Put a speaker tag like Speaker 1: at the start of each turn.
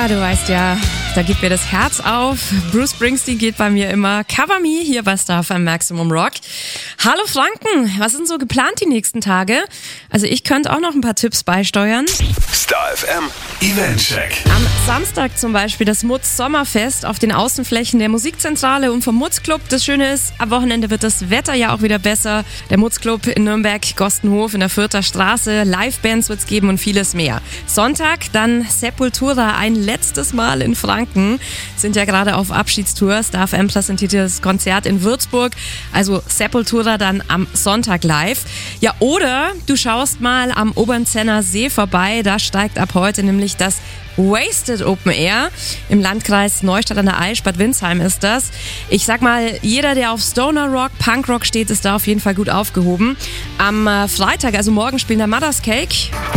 Speaker 1: Du weißt ja, da geht mir das Herz auf. Bruce Springsteen geht bei mir immer. Cover Me hier bei Star FM Maximum Rock. Hallo Franken, was sind so geplant die nächsten Tage? Also ich könnte auch noch ein paar Tipps beisteuern.
Speaker 2: Star FM Eventcheck.
Speaker 1: Am Samstag zum Beispiel das Mutz Sommerfest auf den Außenflächen der Musikzentrale und vom Mutz Club. Das Schöne ist, am Wochenende wird das Wetter ja auch wieder besser. Der Mutz Club in Nürnberg, Gostenhof in der Fürther Straße. Live-Bands wird's geben und vieles mehr. Sonntag dann Sepultura, ein letztes Mal in Franken. Sind ja gerade auf Abschiedstour. Star FM präsentiert das Konzert in Würzburg. Also Sepultura dann am Sonntag live. Ja, oder du schaust mal am Obernzenner See vorbei. Da steigt ab heute nämlich das Wasted Open Air. Im Landkreis Neustadt an der Aisch, Bad Windsheim ist das. Ich sag mal, jeder, der auf Stoner Rock, Punk Rock steht, ist da auf jeden Fall gut aufgehoben. Am Freitag, also morgen, spielen da Mother's Cake.